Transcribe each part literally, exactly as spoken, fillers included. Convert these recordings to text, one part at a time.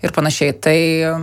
ir panašiai. Tai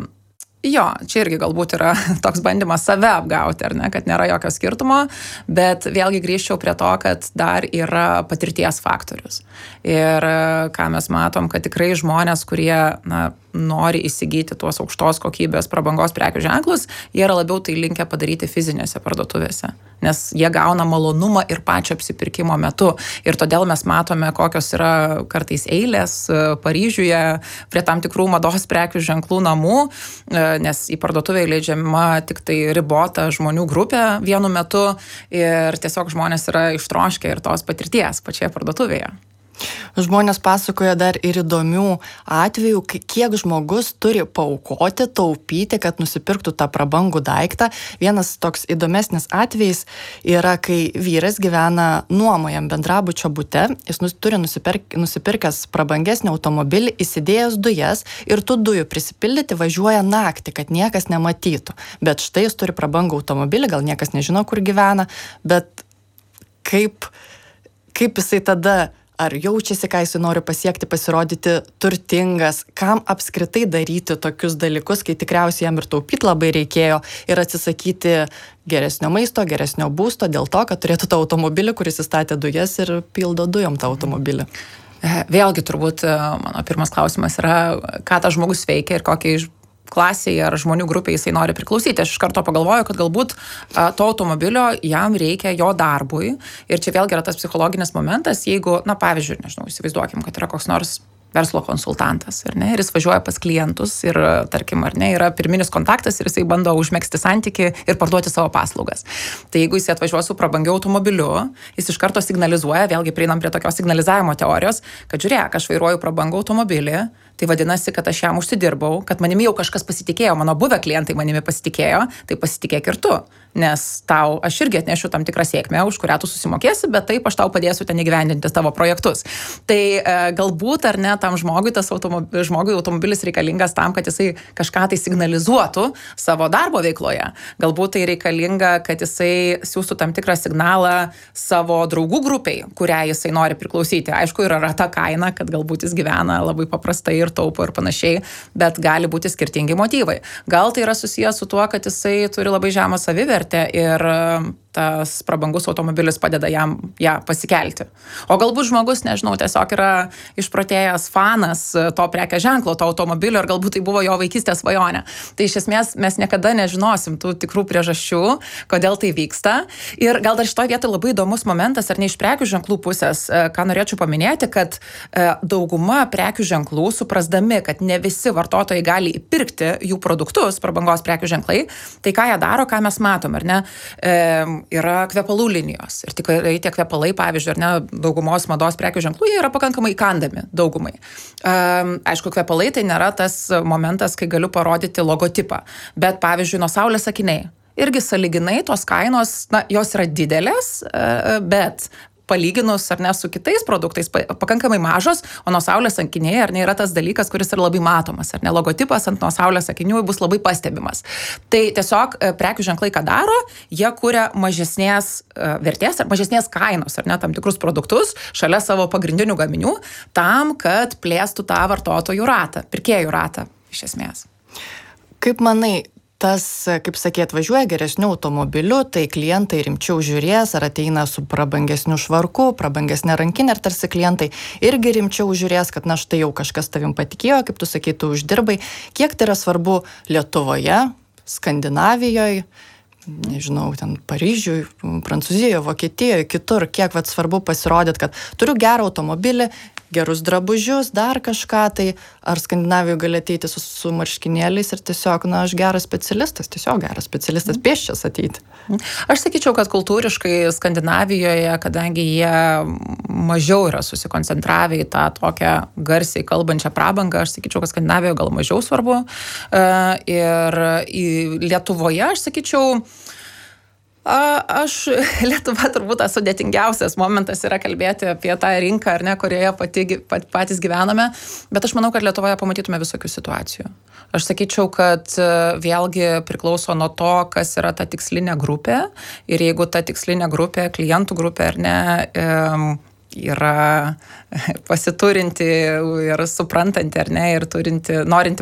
jo, čia irgi galbūt yra toks bandymas save apgauti, ar ne, kad nėra jokio skirtumo, bet vėlgi grįžčiau prie to, kad dar yra patirties faktorius. Ir ką mes matom, kad tikrai žmonės, kurie na, nori įsigyti tuos aukštos kokybės prabangos prekių ženklus, jie yra labiau tai linkę padaryti fizinėse parduotuvėse, nes jie gauna malonumą ir pačio apsipirkimo metu. Ir todėl mes matome, kokios yra kartais eilės Paryžiuje prie tam tikrų mados prekių ženklų namų, nes į parduotuvę įleidžiama tik tai ribota žmonių grupė vienu metu ir tiesiog žmonės yra ištroškę ir tos patirties pačioje parduotuvėje. Žmonės pasakoja dar ir įdomių atvejų, kiek žmogus turi paaukoti, taupyti, kad nusipirktų tą prabangų daiktą. Vienas toks įdomesnis atvejis yra, kai vyras gyvena nuomojam bendrabučio bute, jis nus, turi nusipirk, nusipirkęs prabangesnį automobilį, įsidėjęs dujas ir tų dujų prisipildyti važiuoja naktį, kad niekas nematytų. Bet štai jis turi prabangų automobilį, gal niekas nežino, kur gyvena, bet kaip, kaip jisai tada ar jaučiasi, ką jis nori pasiekti, pasirodyti turtingas, kam apskritai daryti tokius dalykus, kai tikriausiai jam ir taupyti labai reikėjo ir atsisakyti geresnio maisto, geresnio būsto dėl to, kad turėtų tą automobilį, kuris įstatė dujas ir pildo dujom tą automobilį. Vėlgi turbūt mano pirmas klausimas yra, ką tas žmogus veikia ir kokiai klasėje ar žmonių grupėje jisai nori priklausyti. Aš iš karto pagalvoju, kad galbūt a, to automobilio jam reikia jo darbui. Ir čia vėlgi yra tas psichologinis momentas, jeigu, na pavyzdžiui, nežinau, įsivaizduokim, kad yra koks nors verslo konsultantas, ar ne, ir jis važiuoja pas klientus ir, tarkim, ar ne, yra pirminis kontaktas ir jisai bando užmegzti santykį ir parduoti savo paslaugas. Tai jeigu jis atvažiuoja su prabangiu automobiliu, jis iš karto signalizuoja, vėlgi prieinam prie tokios signalizavimo teorijos, kad žiūrėk, aš vairuoju prabangų automobilį, tai vadinasi, kad aš jam užsidirbau, kad manimi jau kažkas pasitikėjo, mano buvę klientai manimi pasitikėjo, tai pasitikėk ir tu, nes tau aš irgi atnešiu tam tikrą sėkmę, už kurią tu susimokėsi, bet taip aš tau padėsiu ten įgyvendinti tavo projektus. Tai e, galbūt ar ne tam žmogui tas automobilis, žmogui automobilis reikalingas tam, kad jisai kažką tai signalizuotų savo darbo veikloje. Galbūt tai reikalinga, kad jisai siūstų tam tikrą signalą savo draugų grupiai, kurią jisai nori priklausyti. Aišku, yra ta kaina, kad galbūt jis gyvena labai paprastai ir taupo ir panašiai, bet gali būti skirtingi motyvai. Gal tai yra susijęs su tuo, kad jisai turi labai žemą savivertę ir tas prabangus automobilis padeda jam ją pasikelti. O galbūt žmogus, nežinau, tiesiog yra išprotėjęs fanas to prekės ženklo, to automobilio ir galbūt tai buvo jo vaikystės svajonė. Tai iš esmės mes niekada nežinosim tų tikrų priežasčių, kodėl tai vyksta. Ir gal dar šitoje vietoje labai įdomus momentas, ar ne iš prekių ženklų pusės, ką norėčiau paminėti, kad dauguma prekių ženklų, suprasdami, kad ne visi vartotojai gali įpirkti jų produktus, prabangos prekių ženklai, tai ką jie daro, ką mes matom, ar ne? E, yra kvepalų linijos. Ir tikrai tie kvepalai, pavyzdžiui, ar ne, daugumos mados prekių ženklų, jie yra pakankamai įkandami daugumai. Um, aišku, kvepalai tai nėra tas momentas, kai galiu parodyti logotipą. Bet, pavyzdžiui, nuo saulės akiniai. Irgi sąlyginai tos kainos, na, jos yra didelės, bet palyginus ar ne su kitais produktais pakankamai mažos, o nuo saulės akiniai ar ne yra tas dalykas, kuris yra labai matomas, ar ne logotipas ant nuo saulės akinių bus labai pastebimas. Tai tiesiog prekių ženklai ką daro, jie kuria mažesnės vertės ar mažesnės kainos, ar ne, tam tikrus produktus šalia savo pagrindinių gaminių, tam, kad plėstų tą vartotojų ratą, pirkėjų ratą iš esmės. Kaip manai, tas, kaip sakė, atvažiuoja geresnių automobilių, tai klientai rimčiau žiūrės, ar ateina su prabangesniu švarku, prabangesnė rankinė, ir tarsi klientai irgi rimčiau žiūrės, kad na štai jau kažkas tavim patikėjo, kaip tu sakai, tu uždirbai. Kiek tai yra svarbu Lietuvoje, Skandinavijoje, nežinau, ten Paryžiuje, Prancūzijoje, Vokietijoje, kitur, kiek vat svarbu pasirodyti, kad turiu gerą automobilį, gerus drabužius, dar kažką, tai ar Skandinavijoje gali ateiti su, su marškinėliais ir tiesiog, na, aš geras specialistas, tiesiog geras specialistas, pėsčias ateiti. Aš sakyčiau, kad kultūriškai Skandinavijoje, kadangi jie mažiau yra susikoncentravę į tą tokią garsiai kalbančią prabangą, aš sakyčiau, kad Skandinavijoje gal mažiau svarbu. Ir Lietuvoje, aš sakyčiau, Aš, Lietuva turbūt tas sudėtingiausias momentas yra kalbėti apie tą rinką, ar ne, kurioje pati, pat, patys gyvename, bet aš manau, kad Lietuvoje pamatytume visokių situacijų. Aš sakyčiau, kad vėlgi priklauso nuo to, kas yra ta tikslinė grupė, ir jeigu ta tikslinė grupė, klientų grupė, ar ne, yra pasiturinti ir suprantanti, ar ne, ir turinti, norinti